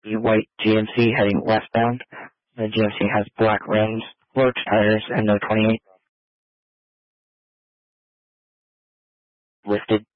the white GMC heading westbound. The GMC has black rims, works tires, and no 28. Listed